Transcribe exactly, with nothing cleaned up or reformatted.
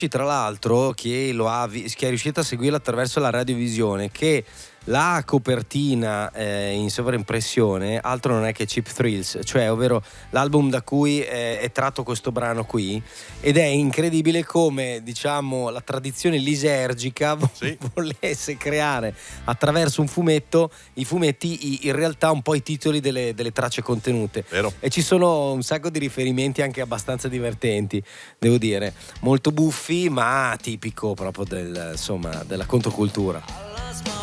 Tra l'altro chi lo ha vi- chi è riuscito a seguirlo attraverso la radiovisione, che la copertina eh, in sovraimpressione altro non è che Cheap Thrills, cioè ovvero l'album da cui è, è tratto questo brano qui, ed è incredibile come, diciamo, la tradizione lisergica vo- Sì. volesse creare attraverso un fumetto i fumetti, i- in realtà un po' i titoli delle, delle tracce contenute. Vero. E ci sono un sacco di riferimenti anche abbastanza divertenti, devo dire, molto buffi ma tipico proprio del, insomma, della controcultura.